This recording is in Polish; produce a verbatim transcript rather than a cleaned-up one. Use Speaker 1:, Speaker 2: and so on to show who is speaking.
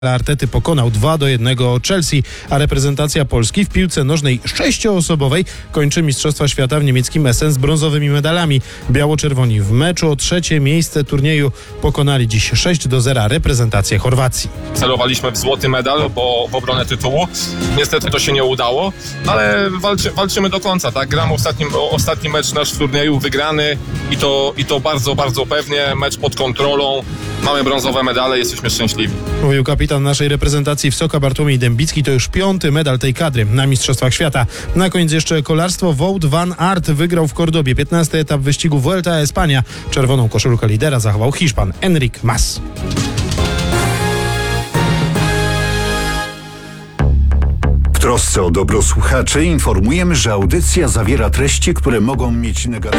Speaker 1: Artety pokonał dwa do jednego Chelsea, a reprezentacja Polski w piłce nożnej sześcioosobowej kończy Mistrzostwa Świata w niemieckim Essen z brązowymi medalami. Biało-czerwoni w meczu o trzecie miejsce turnieju pokonali dziś sześć do zera reprezentację Chorwacji.
Speaker 2: Celowaliśmy w złoty medal, bo w obronę tytułu. Niestety to się nie udało, ale walczy, walczymy do końca, tak? Gramy ostatni, ostatni mecz nasz w turnieju, wygrany i to, i to bardzo, bardzo pewnie. Mecz pod kontrolą. Mamy brązowe medale, jesteśmy szczęśliwi.
Speaker 1: Mówił kapitan naszej reprezentacji Wsoka Bartłomiej Dębicki. To już piąty medal tej kadry na Mistrzostwach Świata. Na koniec jeszcze kolarstwo. Wout van Aert wygrał w Kordobie piętnasty etap wyścigu Vuelta a España. Czerwoną koszulkę lidera zachował Hiszpan Enric Mas.
Speaker 3: W trosce o dobro słuchaczy informujemy, że audycja zawiera treści, które mogą mieć negatywne